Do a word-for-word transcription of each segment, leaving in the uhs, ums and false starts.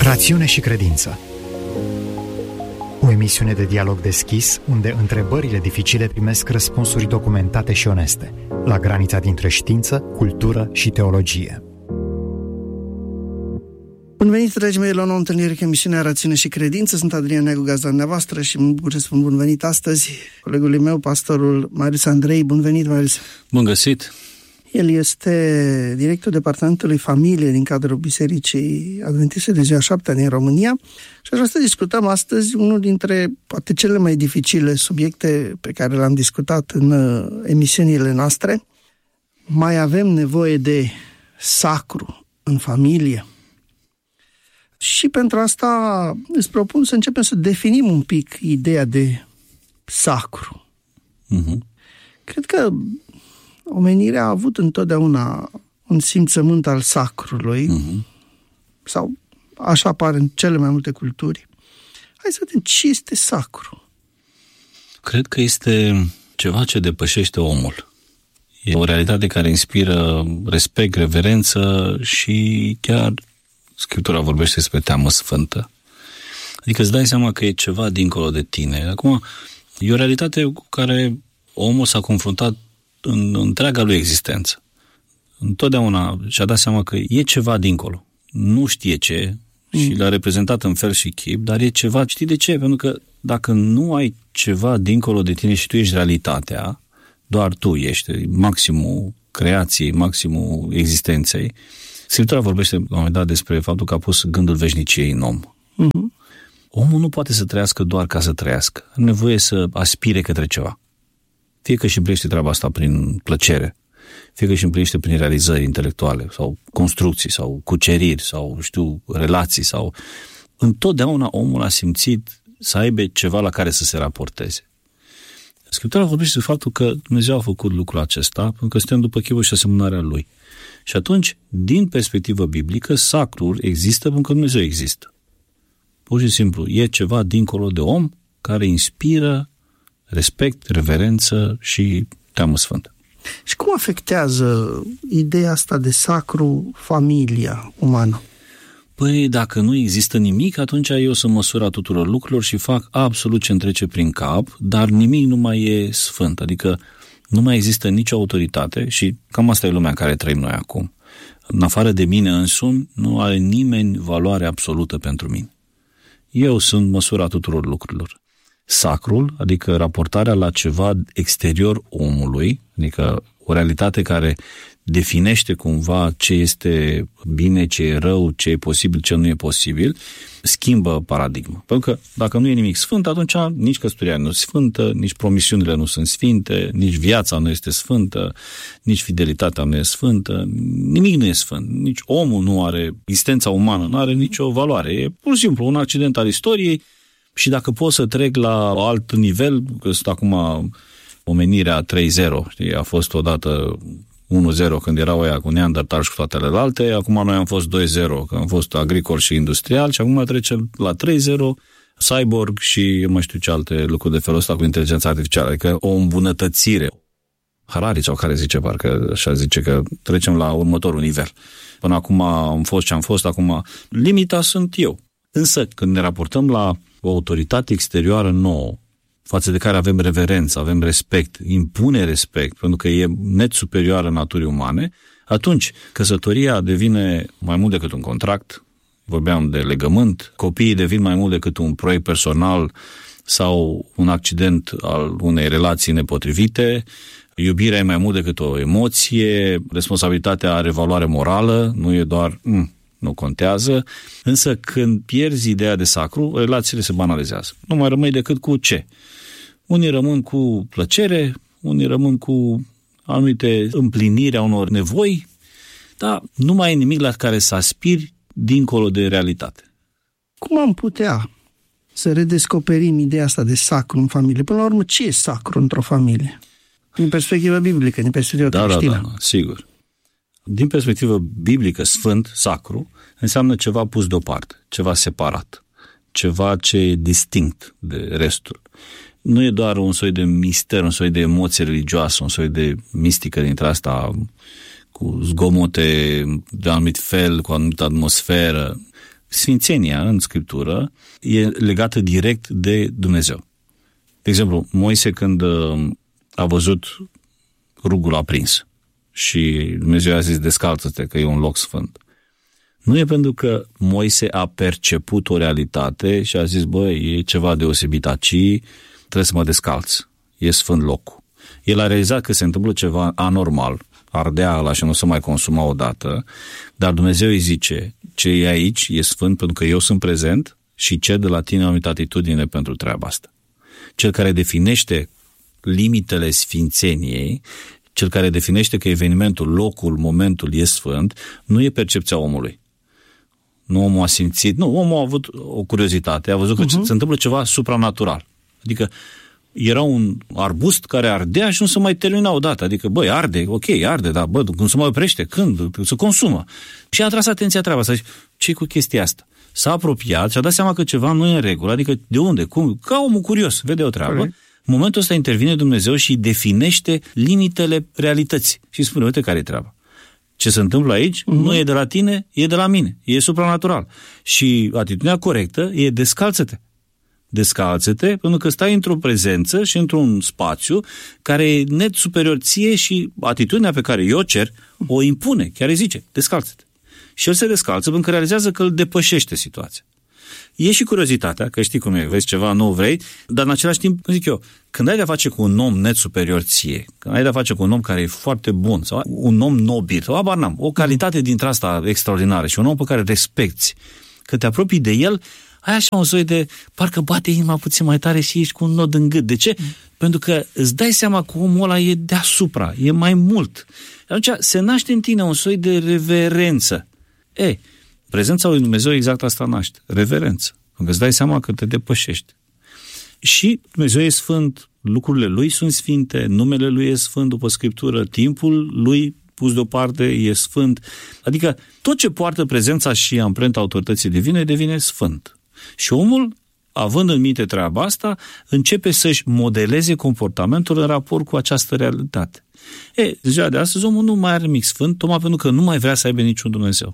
Rațiune și credință. O emisiune de dialog deschis, unde întrebările dificile primesc răspunsuri documentate și oneste, la granița dintre știință, cultură și teologie. Bun venit, dragii mei, la o nouă întâlnire cu emisiunea Rațiune și Credință. Sunt Adrian Neagu, gazda dumneavoastră, și mă bucur să spun bun venit astăzi colegului meu, pastorul Marius Andrei. Bun venit, Marius! Bun găsit! El este directorul Departamentului Familie din cadrul Bisericii Adventiste de Ziua Șaptea din România și aș vrea să discutăm astăzi unul dintre poate cele mai dificile subiecte pe care le-am discutat în emisiunile noastre. Mai avem nevoie de sacru în familie? Și pentru asta îți propun să începem să definim un pic ideea de sacru. Uh-huh. Cred că omenirea a avut întotdeauna un simțământ al sacrului, uh-huh. sau așa apare în cele mai multe culturi. Hai să vedem ce este sacru. Cred că este ceva ce depășește omul. E o realitate care inspiră respect, reverență și chiar Scriptura vorbește despre teamă sfântă. Adică îți dai seama că e ceva dincolo de tine. Acum, e o realitate cu care omul s-a confruntat în întreaga lui existență. Întotdeauna și-a dat seama că e ceva dincolo. Nu știe ce și mm. l-a reprezentat în fel și chip, dar e ceva. Știi de ce? Pentru că dacă nu ai ceva dincolo de tine și tu ești realitatea, doar tu ești maximul creației, maximul existenței. Scriptura vorbește la un moment dat despre faptul că a pus gândul veșniciei în om. Mm-hmm. Omul nu poate să trăiască doar ca să trăiască. Are nevoie să aspire către ceva. Fie că își împlinește treaba asta prin plăcere, fie că își împlinește prin realizări intelectuale sau construcții sau cuceriri sau, știu, relații sau... Întotdeauna omul a simțit să aibă ceva la care să se raporteze. Scriptura vorbește de faptul că Dumnezeu a făcut lucrul acesta pentru că suntem după chipul și asemănarea Lui. Și atunci, din perspectivă biblică, sacrul există pentru că Dumnezeu există. Pur și simplu, e ceva dincolo de om care inspiră respect, reverență și teamă sfântă. Și cum afectează ideea asta de sacru familia umană? Păi, dacă nu există nimic, atunci eu sunt măsura tuturor lucrurilor și fac absolut ce-mi trece prin cap, dar nimic nu mai e sfânt. Adică nu mai există nicio autoritate și cam asta e lumea în care trăim noi acum. În afară de mine însumi, nu are nimeni valoare absolută pentru mine. Eu sunt măsura tuturor lucrurilor. Sacrul, adică raportarea la ceva exterior omului, adică o realitate care definește cumva ce este bine, ce e rău, ce e posibil, ce nu e posibil, schimbă paradigma. Pentru că dacă nu e nimic sfânt, atunci nici căsătoria nu e sfântă, nici promisiunile nu sunt sfinte, nici viața nu este sfântă, nici fidelitatea nu e sfântă, nimic nu e sfânt, nici omul nu are, existența umană nu are nicio valoare. E pur și simplu un accident al istoriei. Și dacă pot să trec la alt nivel, că sunt acum omenirea trei zero, știi, a fost odată unu zero când erau aia cu Neandertal și cu toate celelalte, acum noi am fost doi zero, că am fost agricol și industrial și acum trecem la trei zero, cyborg și mai știu ce alte lucruri de felul ăsta cu inteligența artificială, adică o îmbunătățire. Harari sau care zice, parcă așa zice că trecem la următorul nivel. Până acum am fost ce am fost, acum limita sunt eu. Însă când ne raportăm la o autoritate exterioară nouă, față de care avem reverență, avem respect, impune respect, pentru că e net superioară naturii umane, atunci căsătoria devine mai mult decât un contract, vorbeam de legământ, copiii devin mai mult decât un proiect personal sau un accident al unei relații nepotrivite, iubirea e mai mult decât o emoție, responsabilitatea are valoare morală, nu e doar... Mm, nu contează, însă când pierzi ideea de sacru, relațiile se banalizează. Nu mai rămâi decât cu ce? Unii rămân cu plăcere, unii rămân cu anumite împliniri a unor nevoi, dar nu mai e nimic la care să aspiri dincolo de realitate. Cum am putea să redescoperim ideea asta de sacru în familie? Până la urmă, ce e sacru într-o familie? Din perspectivă biblică, din perspectivă da, creștină. Da, da, da, sigur. Din perspectivă biblică, sfânt, sacru, înseamnă ceva pus deoparte, ceva separat, ceva ce e distinct de restul. Nu e doar un soi de mister, un soi de emoție religioasă, un soi de mistică dintre asta, cu zgomote de anumit fel, cu o anumită atmosferă. Sfințenia în Scriptură e legată direct de Dumnezeu. De exemplu, Moise când a văzut rugul aprins și Dumnezeu a zis descalță-te că e un loc sfânt. Nu e pentru că Moise a perceput o realitate și a zis, băi, e ceva deosebit aici, trebuie să mă descalț, e sfânt locul. El a realizat că se întâmplă ceva anormal, ardea ăla și nu se mai consuma odată, dar Dumnezeu îi zice, ce e aici e sfânt pentru că eu sunt prezent și cer de la tine o anumită atitudine pentru treaba asta. Cel care definește limitele sfințeniei, cel care definește că evenimentul, locul, momentul e sfânt, nu e percepția omului. Nu omul a simțit, nu, omul a avut o curiozitate, a văzut că uh-huh. se întâmplă ceva supranatural. Adică era un arbust care ardea și nu se mai termina odată. Adică, băi, arde, ok, arde, dar bă, cum se mai oprește? Când? Se consumă. Și a atras atenția treaba asta. Ce-i cu chestia asta? S-a apropiat și a dat seama că ceva nu e în regulă. Adică, de unde? Cum? Ca omul curios, vede o treabă. Corect. În momentul ăsta intervine Dumnezeu și definește limitele realității. Și spune, uite care e treaba. Ce se întâmplă aici uh-huh. nu e de la tine, e de la mine. E supranatural. Și atitudinea corectă e descalță-te. Descalță-te, pentru că stai într-o prezență și într-un spațiu care e net superior ție și atitudinea pe care eu cer o impune, chiar îi zice, descalță-te. Și el se descalță pentru că realizează că îl depășește situația. E și curiozitatea, că știi cum e, vezi ceva, nu vrei, dar în același timp, cum zic eu, când ai de-a face cu un om net superior ție, când ai de-a face cu un om care e foarte bun, sau un om nobil, sau abar n-am, o calitate dintre asta extraordinară și un om pe care respecti, că te apropii de el, ai așa un soi de, parcă bate inima puțin mai tare și ești cu un nod în gât. De ce? Mm. Pentru că îți dai seama că omul ăla e deasupra, e mai mult. Atunci se naște în tine un soi de reverență. E, prezența lui Dumnezeu exact asta naște, reverență. Pentru că îți dai seama că te depășești. Și Dumnezeu e sfânt, lucrurile lui sunt sfinte, numele lui e sfânt după Scriptură, timpul lui pus deoparte e sfânt. Adică tot ce poartă prezența și amprenta autorității divine devine sfânt. Și omul, având în minte treaba asta, începe să-și modeleze comportamentul în raport cu această realitate. E, ziua de astăzi omul nu mai are nimic sfânt, tocmai pentru că nu mai vrea să aibă niciun Dumnezeu.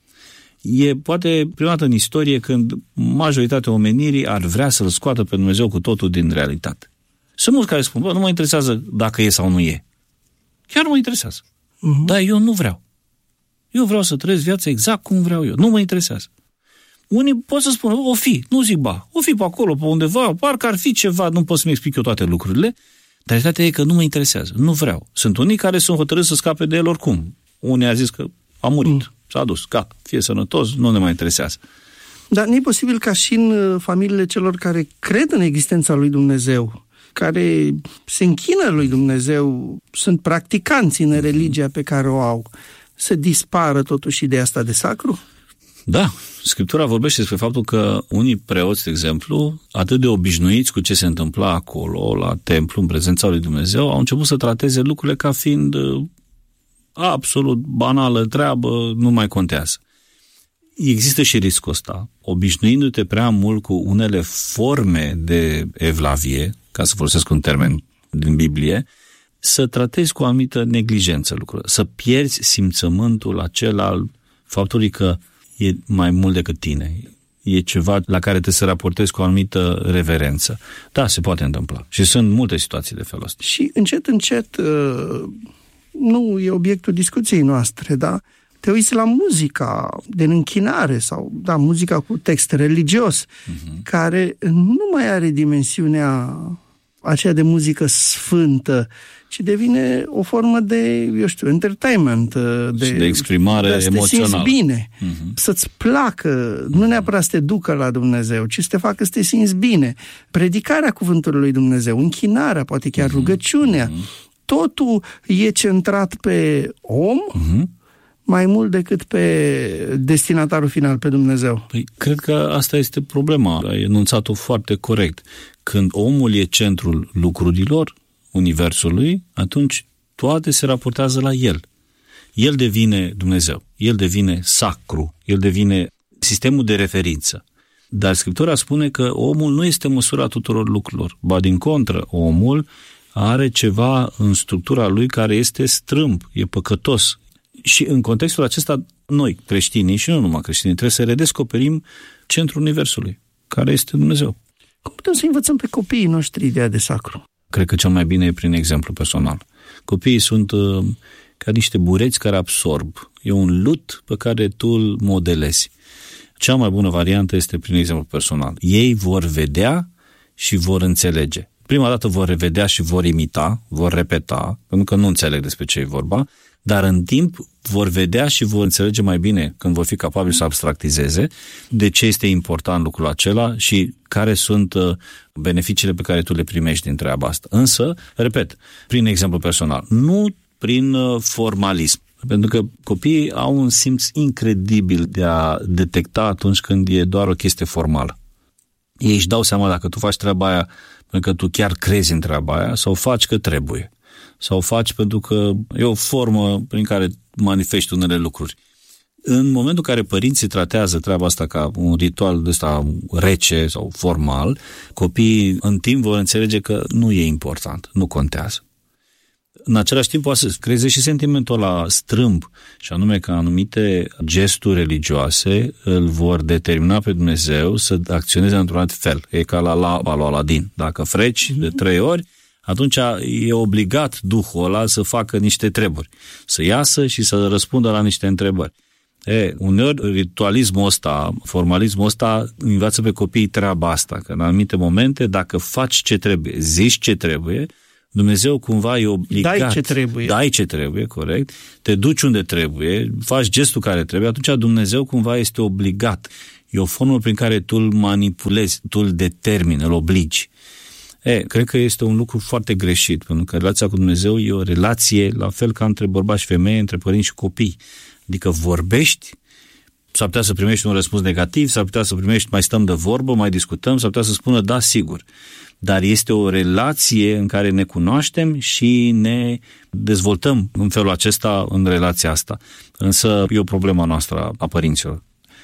E poate prima dată în istorie când majoritatea omenirii ar vrea să-L scoată pe Dumnezeu cu totul din realitate. Sunt mulți care spun, bă, nu mă interesează dacă e sau nu e. Chiar nu mă interesează. Uh-huh. Dar eu nu vreau. Eu vreau să trăiesc viața exact cum vreau eu. Nu mă interesează. Unii pot să spună, o fi, nu zic ba, o fi pe acolo, pe undeva, parcă ar fi ceva, nu pot să-mi explic eu toate lucrurile, dar realitatea e că nu mă interesează, nu vreau. Sunt unii care sunt hotărâți să scape de el oricum. Unii a zis că a murit, mm. s-a dus, gata, fie sănătos, nu ne mai interesează. Dar nu e posibil ca și în familiile celor care cred în existența lui Dumnezeu, care se închină lui Dumnezeu, sunt practicanți în religia pe care o au, să dispară totuși ideea asta de sacru? Da, Scriptura vorbește despre faptul că unii preoți, de exemplu, atât de obișnuiți cu ce se întâmpla acolo, la templu, în prezența lui Dumnezeu, au început să trateze lucrurile ca fiind absolut banală treabă, nu mai contează. Există și riscul ăsta. Obișnuindu-te prea mult cu unele forme de evlavie, ca să folosesc un termen din Biblie, să tratezi cu o anumită neglijență lucrurile, să pierzi simțământul acela al faptului că e mai mult decât tine. E ceva la care trebuie să raportezi cu o anumită reverență. Da, se poate întâmpla. Și sunt multe situații de felul ăsta. Și încet, încet, nu e obiectul discuției noastre, da? Te uiți la muzica de închinare sau, da, muzica cu text religios, uh-huh. care nu mai are dimensiunea aceea de muzică sfântă, ci devine o formă de, eu știu, entertainment. De, de exprimare de emoțională. Să te simți bine, uh-huh. să-ți placă, nu neapărat să te ducă la Dumnezeu, ci să te facă să te simți bine. Predicarea cuvântului lui Dumnezeu, închinarea, poate chiar uh-huh. rugăciunea, uh-huh. totul e centrat pe om, uh-huh. mai mult decât pe destinatarul final, pe Dumnezeu. Păi, cred că asta este problema. Ai enunțat-o foarte corect. Când omul e centrul lucrurilor, universului, atunci toate se raportează la el. El devine Dumnezeu, el devine sacru, el devine sistemul de referință. Dar Scriptura spune că omul nu este măsura tuturor lucrurilor. Ba din contră, omul are ceva în structura lui care este strâmb, e păcătos. Și în contextul acesta, Noi, creștinii și nu numai creștinii, trebuie să redescoperim centrul Universului, care este Dumnezeu. Cum putem să învățăm pe copiii noștri ideea de sacru? Cred că cel mai bine e prin exemplu personal. Copiii sunt uh, ca niște bureți care absorb. E un lut pe care tu îl modelezi. Cea mai bună variantă este prin exemplu personal. Ei vor vedea și vor înțelege. Prima dată vor revedea și vor imita, vor repeta, pentru că nu înțeleg despre ce e vorba, dar în timp vor vedea și vor înțelege mai bine când vor fi capabili să abstractizeze de ce este important lucrul acela și care sunt beneficiile pe care tu le primești din treaba asta. Însă, repet, prin exemplu personal, nu prin formalism. Pentru că copiii au un simț incredibil de a detecta atunci când e doar o chestie formală. Ei își dau seama dacă tu faci treaba aia pentru că tu chiar crezi în treaba aia sau faci că trebuie. Sau faci pentru că e o formă prin care manifesti unele lucruri. În momentul în care părinții tratează treaba asta ca un ritual de ăsta rece sau formal, copiii în timp vor înțelege că nu e important, nu contează. În același timp poate să creeze și sentimentul ăla strâmb, și anume că anumite gesturi religioase îl vor determina pe Dumnezeu să acționeze într-un alt fel. E ca la laba lui Aladin. Dacă freci de trei ori, atunci e obligat Duhul ăla să facă niște treburi, să iasă și să răspundă la niște întrebări. E, uneori ritualismul ăsta, formalismul ăsta învață pe copiii treaba asta, că în anumite momente, dacă faci ce trebuie, zici ce trebuie, Dumnezeu cumva e obligat. Dai ce trebuie. Dai ce trebuie, corect. Te duci unde trebuie, faci gestul care trebuie, atunci Dumnezeu cumva este obligat. E o formă prin care tu îl manipulezi, tu îl determini, îl obligi. E, cred că este un lucru foarte greșit, pentru că relația cu Dumnezeu e o relație la fel ca între bărbați și femei, între părinți și copii. Adică vorbești, s-ar putea să primești un răspuns negativ, s-ar putea să primești, mai stăm de vorbă, mai discutăm, s-ar putea să spună da, sigur. Dar este o relație în care ne cunoaștem și ne dezvoltăm în felul acesta, în relația asta. Însă e o problemă noastră a părinților.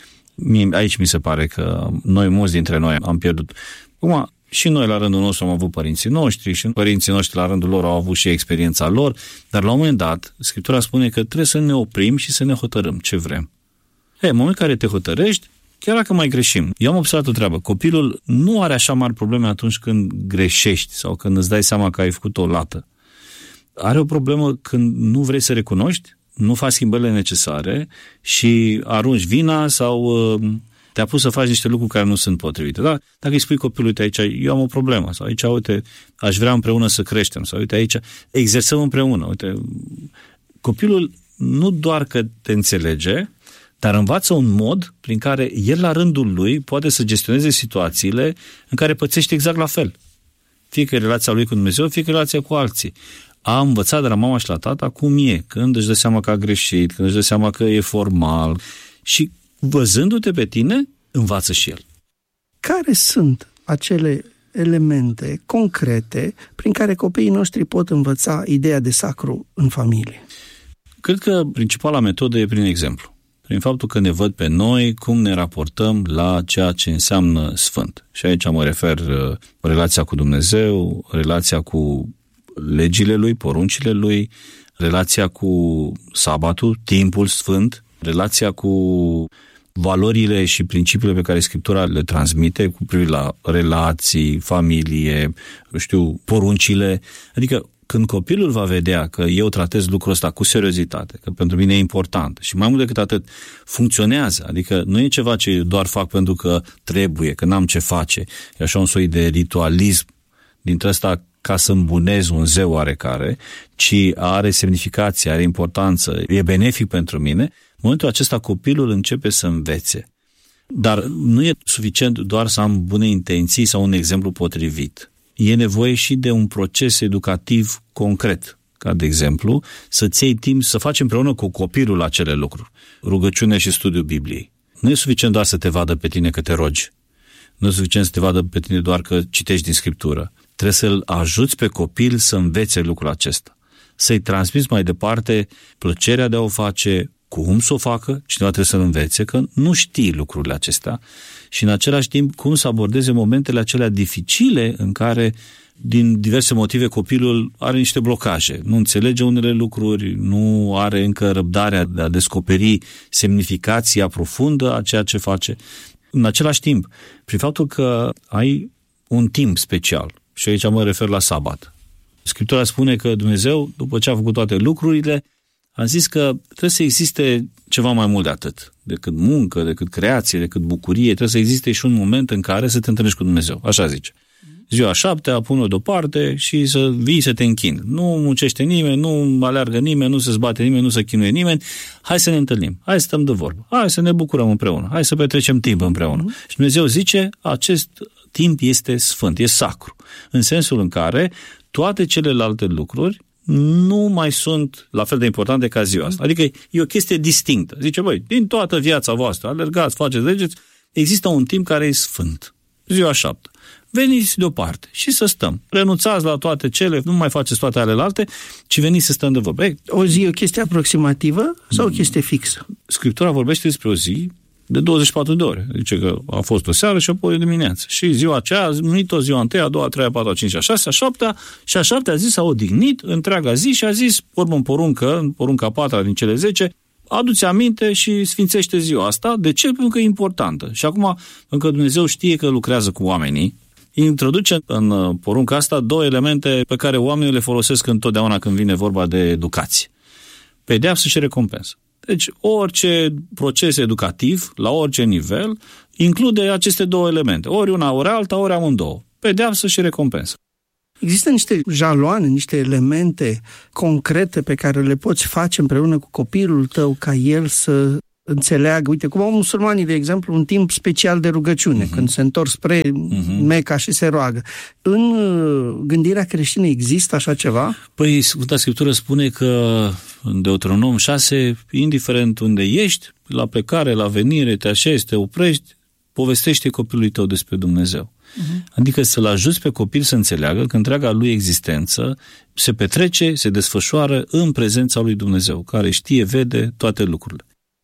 Aici mi se pare că noi, mulți dintre noi, am pierdut. Acum, și noi la rândul nostru am avut părinții noștri și părinții noștri la rândul lor au avut și experiența lor, dar la un moment dat, Scriptura spune că trebuie să ne oprim și să ne hotărâm ce vrem. E, în momentul în care te hotărăști, chiar dacă mai greșim. Eu am observat o treabă. Copilul nu are așa mari probleme atunci când greșești sau când îți dai seama că ai făcut o lată. Are o problemă când nu vrei să recunoști, nu faci schimbările necesare și arunci vina sau uh, te-a pus să faci niște lucruri care nu sunt potrivite. Da? Dacă îi spui copilului, uite aici, eu am o problemă, sau aici, uite, aș vrea împreună să creștem, sau uite aici, exersăm împreună. Uite, copilul nu doar că te înțelege, dar învață un mod prin care el la rândul lui poate să gestioneze situațiile în care pățește exact la fel. Fie că e relația lui cu Dumnezeu, fie că e relația cu alții. A învățat de la mama și la tata cum e, când își dă seama că a greșit, când își dă seama că e formal și văzându-te pe tine, învață și el. Care sunt acele elemente concrete prin care copiii noștri pot învăța ideea de sacru în familie? Cred că principala metodă e prin exemplu. Prin faptul că ne văd pe noi cum ne raportăm la ceea ce înseamnă sfânt. Și aici mă refer relația cu Dumnezeu, relația cu legile Lui, poruncile Lui, relația cu sabatul, timpul sfânt, relația cu valorile și principiile pe care Scriptura le transmite cu privire la relații, familie, știu, poruncile. Adică când copilul va vedea că eu tratez lucrul ăsta cu seriozitate, că pentru mine e important și mai mult decât atât funcționează, adică nu e ceva ce doar fac pentru că trebuie, că n-am ce face, e așa un soi de ritualism dintre ăsta ca să îmbunez un zeu oarecare, ci are semnificație, are importanță, e benefic pentru mine, în momentul acesta copilul începe să învețe. Dar nu e suficient doar să am bune intenții sau un exemplu potrivit. E nevoie și de un proces educativ concret, ca de exemplu, să-ți iei timp să faci împreună cu copilul acele lucruri. Rugăciune și studiul Bibliei. Nu e suficient doar să te vadă pe tine că te rogi. Nu e suficient să te vadă pe tine doar că citești din Scriptură. Trebuie să-l ajuți pe copil să învețe lucrul acesta. Să-i transmiți mai departe plăcerea de a o face, cum să o facă, cineva trebuie să-l învețe, că nu știi lucrurile acestea și în același timp cum să abordeze momentele acelea dificile în care din diverse motive copilul are niște blocaje, nu înțelege unele lucruri, nu are încă răbdarea de a descoperi semnificația profundă a ceea ce face. În același timp, prin faptul că ai un timp special, și aici mă refer la sabat. Scriptura spune că Dumnezeu, după ce a făcut toate lucrurile, a zis că trebuie să existe ceva mai mult de atât, decât muncă, decât creație, decât bucurie, trebuie să existe și un moment în care să te întâlnești cu Dumnezeu, așa zice. Ziua șaptea, pune-o deoparte și să vii să te închini. Nu muncește nimeni, nu aleargă nimeni, nu se zbate nimeni, nu se chinuie nimeni. Hai să ne întâlnim, hai să stăm de vorbă, hai să ne bucurăm împreună, hai să petrecem timp împreună. Uh-huh. Și Dumnezeu zice, acest timp este sfânt, e sacru, în sensul în care toate celelalte lucruri nu mai sunt la fel de importante ca ziua asta. Adică e o chestie distinctă. Zice, băi, din toată viața voastră, alergați, faceți, legeți, există un timp care e sfânt. Ziua șapte. Veniți deoparte și să stăm. Renunțați la toate cele, nu mai faceți toate alelalte, ci veniți să stăm de vorbă. Ei, o zi e o chestie aproximativă sau o chestie fixă? Scriptura vorbește despre o zi de douăzeci și patru de ore. Zice că a fost o seară și apoi o dimineață. Și ziua aceea a numit-o ziua întâia, a doua, a treia, a patra, a cincea, a șasea, a șaptea și a șaptea zi s-a odihnit întreaga zi și a zis, urmă în poruncă, în porunca a patra din cele zece, adu-ți aminte și sfințește ziua asta. De ce? Pentru că e importantă. Și acum, încă Dumnezeu știe că lucrează cu oamenii, introduce în porunca asta două elemente pe care oamenii le folosesc întotdeauna când vine vorba de educație. Pedeapsă și recompensă. Deci orice proces educativ, la orice nivel, include aceste două elemente. Ori una, ori alta, ori amândouă. Pedeapsă și recompensă. Există niște jaloane, niște elemente concrete pe care le poți face împreună cu copilul tău ca el să înțeleagă, uite, cum au musulmanii, de exemplu, un timp special de rugăciune, uh-huh. când se întorc spre uh-huh. Meca și se roagă. În gândirea creștină există așa ceva? Păi, Sfânta Scriptură spune că în Deuteronom șase, indiferent unde ești, la plecare, la venire, te așezi, te oprești, povestește copilului tău despre Dumnezeu. Uh-huh. Adică să-l ajuți pe copil să înțeleagă că întreaga lui existență se petrece, se desfășoară în prezența lui Dumnezeu, care știe, vede toate lucrurile.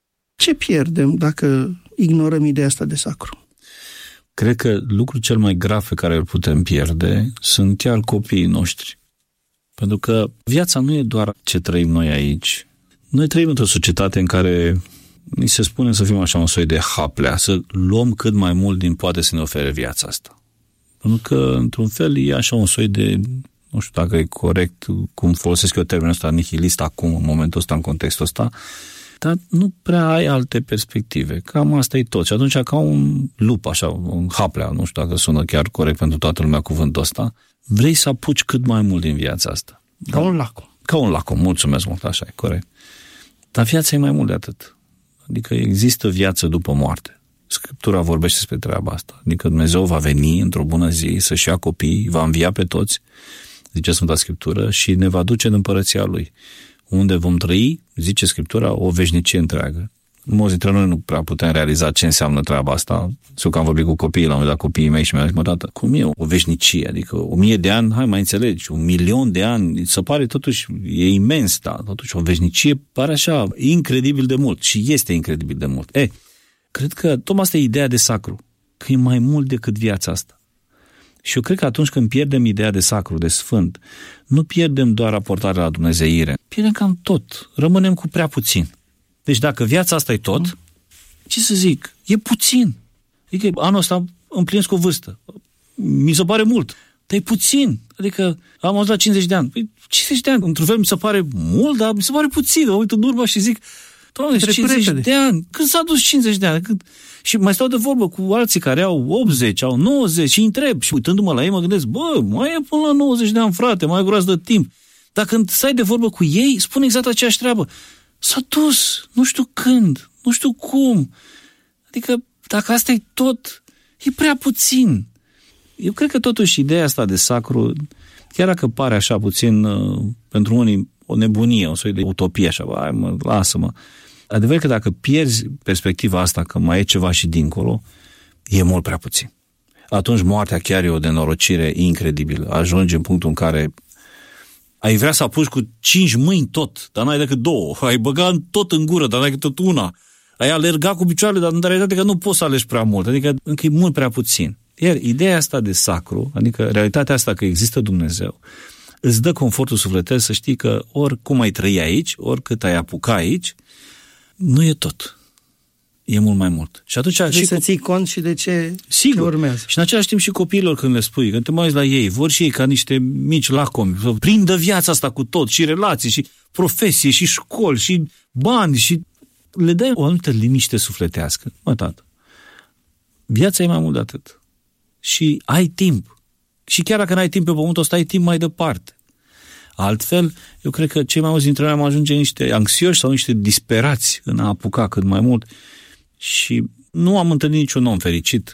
Ce pierdem dacă ignorăm ideea asta de sacru? Cred că lucrul cel mai grav pe care îl putem pierde sunt chiar copiii noștri. Pentru că viața nu e doar ce trăim noi aici. Noi trăim într-o societate în care ni se spune să fim așa un soi de haplea, să luăm cât mai mult din poate să ne ofere viața asta. Pentru că, într-un fel, e așa un soi de, nu știu dacă e corect, cum folosesc eu termenul ăsta, nihilist acum, în momentul ăsta, în contextul ăsta, dar nu prea ai alte perspective. Cam asta e tot. Și atunci, ca un lup, așa, un haplea, nu știu dacă sună chiar corect pentru toată lumea cuvântul ăsta, vrei să apuci cât mai mult din viața asta. Ca un lacom. Ca un lacom, mulțumesc mult, așa e, corect. Dar viața e mai mult de atât. Adică există viață după moarte. Scriptura vorbește despre treaba asta. Adică Dumnezeu va veni într-o bună zi să-și ia copiii, va învia pe toți, zice Sfânta Scriptură, și ne va duce în împărăția Lui, unde vom trăi, zice Scriptura, o veșnicie întreagă. Mulți dintre noi nu prea putem realiza ce înseamnă treaba asta. Știu că am vorbit cu copiii, la un moment dat copiii mei și mi-au zis, mă, tată, cum e o veșnicie? Adică o mie de ani, hai mai înțelegi, un milion de ani, se pare totuși, e imens, da, totuși o veșnicie pare așa incredibil de mult și este incredibil de mult. E, cred că tocmai asta e ideea de sacru, că e mai mult decât viața asta. Și eu cred că atunci când pierdem ideea de sacru, de sfânt, nu pierdem doar raportarea la dumnezeire, pierdem cam tot, rămânem cu prea puțin. Deci dacă viața asta e tot, ce să zic, e puțin. Adică anul ăsta împlinesc cu o vârstă. Mi se pare mult, dar e puțin. Adică am ajuns la cincizeci de ani. Păi cincizeci de ani, într-un fel mi se pare mult, dar mi se pare puțin. Mă uit în urmă și zic, Doamne, cincizeci repede. De ani, când s-a dus cincizeci de ani? Când... Și mai stau de vorbă cu alții care au optzeci, au nouăzeci și îi întreb. Și uitându-mă la ei mă gândesc, bă, mai e până la nouăzeci de ani, frate, mai e groază de timp. Dar când stai de vorbă cu ei, spune exact aceeași treabă. S-a dus, nu știu când, nu știu cum. Adică, dacă asta e tot, e prea puțin. Eu cred că totuși ideea asta de sacru, chiar dacă pare așa puțin, uh, pentru unii, o nebunie, o soi de utopie, așa, hai mă, lasă-mă. Adevăr că dacă pierzi perspectiva asta, că mai e ceva și dincolo, e mult prea puțin. Atunci moartea chiar e o nenorocire incredibilă. Ajungi în punctul în care ai vrea să apuci cu cinci mâini tot, dar n-ai decât două. Ai băgat tot în gură, dar n-ai decât una. Ai alergat cu picioarele, dar în realitate că nu poți să alegi prea mult. Adică încă e mult prea puțin. Iar ideea asta de sacru, adică realitatea asta că există Dumnezeu, îți dă confortul sufletesc să știi că oricum ai trăi aici, oricât ai apuca aici, nu e tot. E mult mai mult. Și atunci trebuie și să cu... ții cont și de ce, Sigur. ce urmează. Și în același timp și copiilor când le spui, când te mai uiți la ei, vor și ei ca niște mici lacomi, să prindă viața asta cu tot, și relații, și profesie, și școli, și bani, și le dai o anumită liniște sufletească. Mă, tată, viața e mai mult de atât. Și ai timp. Și chiar dacă n-ai timp pe pământul ăsta, ai timp mai departe. Altfel, eu cred că cei mai mulți dintre noi am ajunge niște anxioși sau niște disperați în a apuca cât mai mult și nu am întâlnit niciun om fericit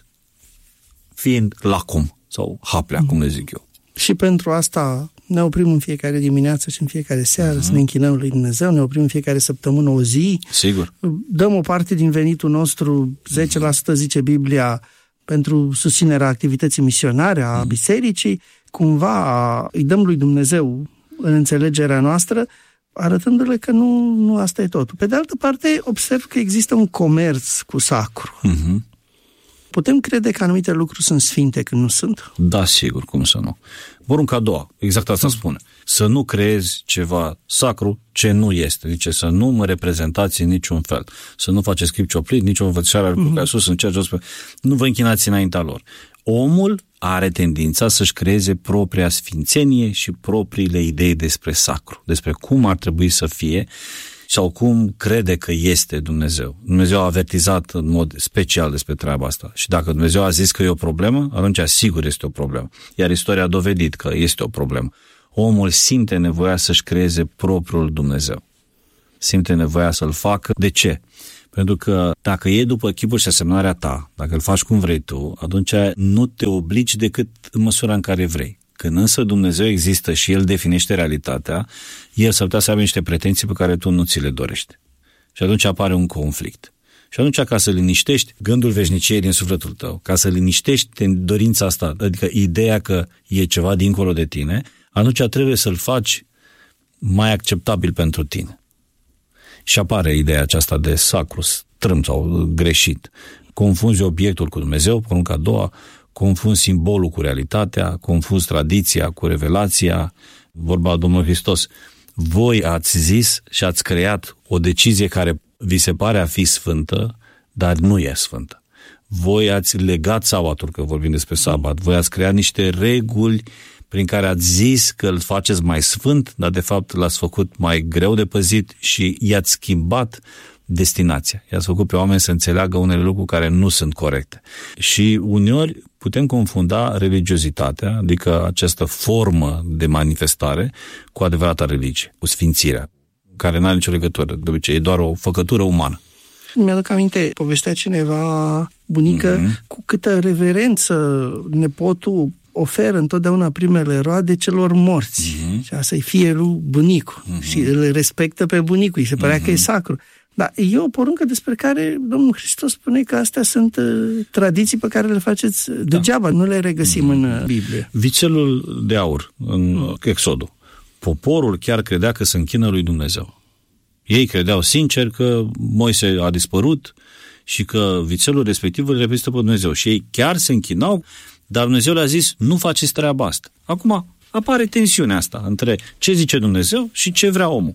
fiind lacom sau haplea, cum le zic eu. Și pentru asta ne oprim în fiecare dimineață și în fiecare seară, uh-huh. să ne închinăm lui Dumnezeu, ne oprim în fiecare săptămână o zi. Sigur. Dăm o parte din venitul nostru, zece la sută zice Biblia, pentru susținerea activității misionare a bisericii, cumva îi dăm lui Dumnezeu în înțelegerea noastră, arătându-le că nu, nu asta e totul. Pe de altă parte, observ că există un comerț cu sacru. Uh-huh. Putem crede că anumite lucruri sunt sfinte când nu sunt? Da, sigur, cum să nu. Porunca a doua, exact asta spune. Să nu creezi ceva sacru ce nu este. Zice, să nu mă reprezentați în niciun fel. Să nu faceți chip cioplit, nici o învățătoare mm-hmm. care sus în cer jos. Nu vă închinați înaintea lor. Omul are tendința să-și creeze propria sfințenie și propriile idei despre sacru, despre cum ar trebui să fie sau cum crede că este Dumnezeu. Dumnezeu a avertizat în mod special despre treaba asta. Și dacă Dumnezeu a zis că e o problemă, atunci sigur este o problemă. Iar istoria a dovedit că este o problemă. Omul simte nevoia să-și creeze propriul Dumnezeu. Simte nevoia să-l facă. De ce? Pentru că dacă e după chipul și asemănarea ta, dacă îl faci cum vrei tu, atunci nu te obligi decât în măsura în care vrei. Când însă Dumnezeu există și El definește realitatea, El s-ar putea să aibă niște pretenții pe care tu nu ți le dorești. Și atunci apare un conflict. Și atunci, ca să liniștești gândul veșniciei din sufletul tău, ca să liniștești dorința asta, adică ideea că e ceva dincolo de tine, atunci trebuie să-l faci mai acceptabil pentru tine. Și apare ideea aceasta de sacru, strâmb sau greșit. Confunzi obiectul cu Dumnezeu, porunca a doua, confunzi simbolul cu realitatea, confunzi tradiția cu revelația, vorba Domnului Hristos. Voi ați zis și ați creat o decizie care vi se pare a fi sfântă, dar nu e sfântă. Voi ați legat sabatul, că vorbim despre sabat, voi ați creat niște reguli prin care ați zis că îl faceți mai sfânt, dar de fapt l-ați făcut mai greu de păzit și i-ați schimbat destinația. I-ați făcut pe oameni să înțeleagă unele lucruri care nu sunt corecte. Și uneori putem confunda religiozitatea, adică această formă de manifestare, cu adevărata religie, cu sfințirea, care nu are nicio legătură, de obicei, e doar o făcătură umană. Mi-aduc aminte, povestea cineva, bunică, mm-hmm. cu câtă reverență nepotul oferă întotdeauna primele roade celor morți. Mm-hmm. Și asta-i fie lui bunicul. Mm-hmm. Și îl respectă pe bunicul. Și se părea mm-hmm. că e sacru. Dar e o poruncă despre care Domnul Hristos spune că astea sunt uh, tradiții pe care le faceți degeaba. Da. Nu le regăsim mm-hmm. în uh, Biblie. Vițelul de aur în mm. Exodul. Poporul chiar credea că se închină lui Dumnezeu. Ei credeau sincer că Moise a dispărut și că vițelul respectiv îl reprezintă pe Dumnezeu. Și ei chiar se închinau, dar Dumnezeu le-a zis, nu faceți treaba asta. Acum apare tensiunea asta între ce zice Dumnezeu și ce vrea omul.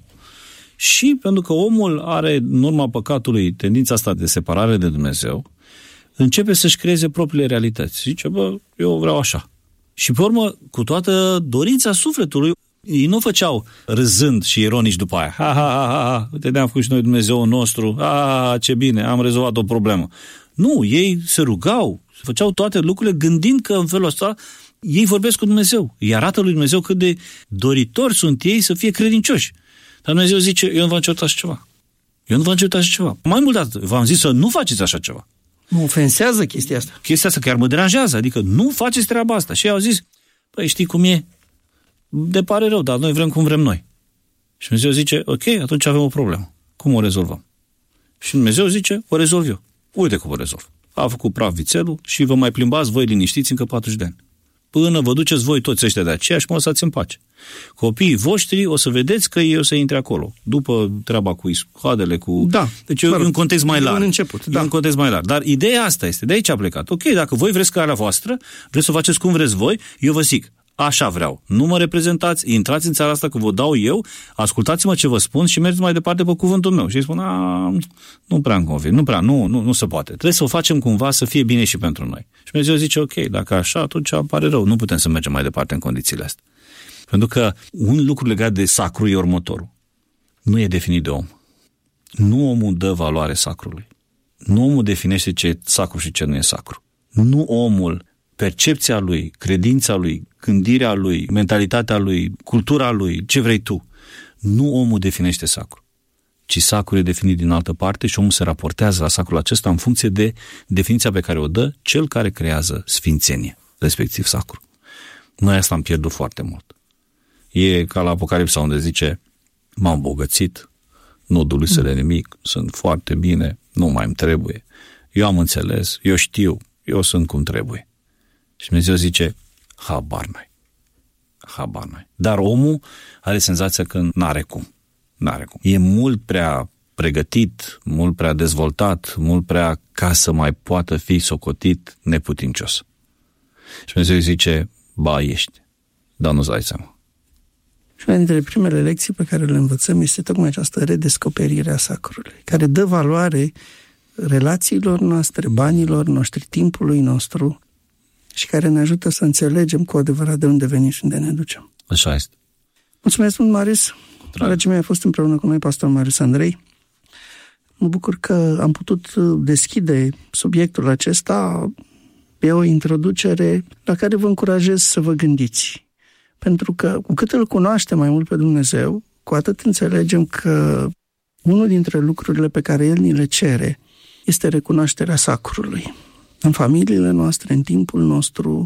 Și pentru că omul are, în urma păcatului, tendința asta de separare de Dumnezeu, începe să-și creeze propriile realități. Zice, bă, eu vreau așa. Și pe urmă, cu toată dorința sufletului, ei nu făceau râzând și ironici după aia. Ha, ha, ha, ha, ha. Uite, ne-am făcut și noi Dumnezeu nostru. Ha, ha, ha, ce bine, am rezolvat o problemă. Nu, ei se rugau, făceau toate lucrurile gândind că în felul ăsta ei vorbesc cu Dumnezeu. Îi arată lui Dumnezeu cât de doritori sunt ei să fie credincioși. Dar Dumnezeu zice, eu nu v-am cerut așa ceva. Eu nu v-am cerut așa ceva. Mai mult de atât, v-am zis să nu faceți așa ceva. Mă ofensează chestia asta. Chestia asta chiar mă deranjează, adică nu faceți treaba asta. Și ei au zis, păi știi cum e? De pare rău, dar noi vrem cum vrem noi. Și Dumnezeu zice, ok, atunci avem o problemă. Cum o rezolvăm? Și Dumnezeu zice, o rezolv eu. Uite cum o rezolv. A făcut praf vițelul și vă mai plimbați voi liniștiți încă patruzeci de ani. până vă duceți voi toți ăștia de aceea și mă lăsați în pace. Copiii voștri o să vedeți că ei o să intre acolo. După treaba cu iscoadele, cu... Da. Deci e un context mai larg. Un început, da. E un context mai larg. Dar ideea asta este, de aici a plecat. Ok, dacă voi vreți calea voastră, vreți să o faceți cum vreți voi, eu vă zic, așa vreau. Nu mă reprezentați, intrați în țara asta că vă dau eu, ascultați-mă ce vă spun și mergeți mai departe pe cuvântul meu. Și îi spun, a, nu prea îmi convin, nu prea, nu, nu, nu se poate. Trebuie să o facem cumva să fie bine și pentru noi. Și Dumnezeu zice, ok, dacă așa, atunci apare rău. Nu putem să mergem mai departe în condițiile astea. Pentru că un lucru legat de sacru e următorul. Nu e definit de om. Nu omul dă valoare sacrului. Nu omul definește ce e sacru și ce nu e sacru. Nu omul, percepția lui, credința lui, gândirea lui, mentalitatea lui, cultura lui, ce vrei tu. Nu omul definește sacru, ci sacru e definit din altă parte și omul se raportează la sacrul acesta în funcție de definiția pe care o dă cel care creează sfințenie, respectiv sacru. Noi asta am pierdut foarte mult. E ca la Apocalipsa unde zice, m-am îmbogățit, nu dulise de nimic, sunt foarte bine, nu mai îmi trebuie, eu am înțeles, eu știu, eu sunt cum trebuie. Și Dumnezeu zice, habar n-ai, habar n-ai. Dar omul are senzația că n-are cum, n-are cum. E mult prea pregătit, mult prea dezvoltat, mult prea ca să mai poată fi socotit neputincios. Și Dumnezeu zice, ba, ești, dar nu-ți dai seama. Și una dintre primele lecții pe care le învățăm este tocmai această redescoperire a sacrului, care dă valoare relațiilor noastre, banilor noștri, timpului nostru și care ne ajută să înțelegem cu adevărat de unde venim și unde ne ducem. Așa este. Mulțumesc mult, Marius. Dragii mei, a fost împreună cu noi pastor Marius Andrei. Mă bucur că am putut deschide subiectul acesta pe o introducere la care vă încurajez să vă gândiți. Pentru că cu cât îl cunoaștem mai mult pe Dumnezeu, cu atât înțelegem că unul dintre lucrurile pe care El ni le cere este recunoașterea sacrului. În familiile noastre, în timpul nostru,